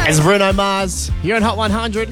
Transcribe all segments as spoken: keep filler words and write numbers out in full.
It's Bruno Mars here on Hot one hundred.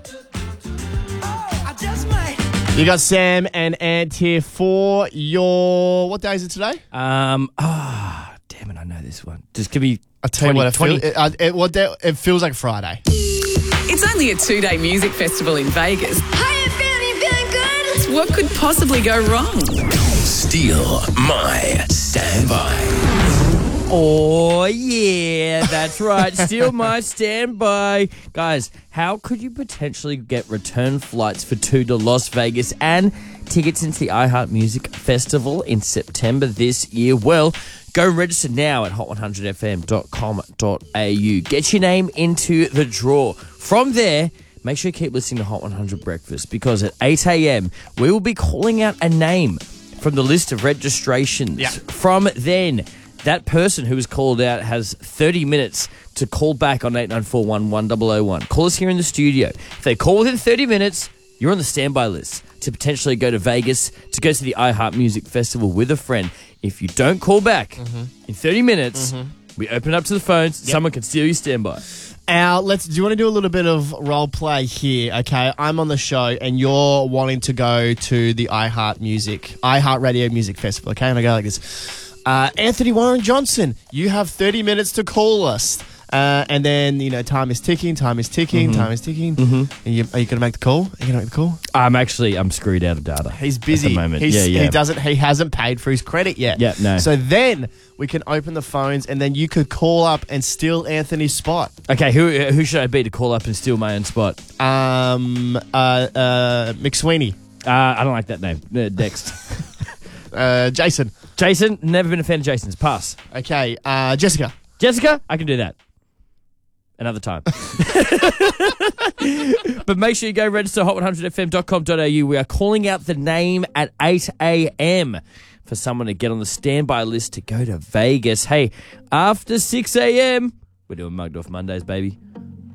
You got Sam and Ant here for your... What day is it today? Um, ah, oh, damn it, I know this one. Just give me... I'll tell twenty, you what, it, twenty. feel, it, uh, it, what day, it feels like Friday. It's only a two-day music festival in Vegas. How you feeling? You feeling good? What could possibly go wrong? Steal my standby. Oh, yeah, that's right. Steal my standby. Guys, how could you potentially get return flights for two to Las Vegas and tickets into the iHeart Music Festival in September this year? Well, go register now at hot one hundred f m dot com dot a u. Get your name into the draw. From there, make sure you keep listening to Hot one hundred Breakfast because at eight a.m. we will be calling out a name from the list of registrations. Yeah. From then, that person who was called out has thirty minutes to call back on eight nine four one one zero zero one. Call us here in the studio. If they call within thirty minutes, you're on the standby list to potentially go to Vegas to go to the iHeart Music Festival with a friend. If you don't call back mm-hmm. in thirty minutes, mm-hmm. we open it up to the phones. Yep. Someone can steal your standby. Al, let's. Do you want to do a little bit of role play here? Okay, I'm on the show, and you're wanting to go to the iHeart Music, iHeart Radio Music Festival. Okay, and I go like this. Uh, Anthony Warren Johnson, you have thirty minutes to call us. Uh, and then, you know, time is ticking, time is ticking, mm-hmm. time is ticking. Mm-hmm. Are you, are you going to make the call? Are you going to make the call? I'm actually, I'm screwed out of data. He's busy. At the moment. He's, yeah, yeah. He doesn't, he hasn't paid for his credit yet. Yeah, no. So then we can open the phones and then you could call up and steal Anthony's spot. Okay, who who should I be to call up and steal my own spot? Um, uh, uh, McSweeney. Uh, I don't like that name. Uh, next. uh, Jason. Jason, never been a fan of Jason's. Pass. Okay, uh, Jessica. Jessica, I can do that. Another time. But make sure you go register hot one hundred f m dot com dot a u. We are calling out the name at eight a.m. for someone to get on the standby list to go to Vegas. Hey, after six a.m., we're doing Mugged Off Mondays, baby.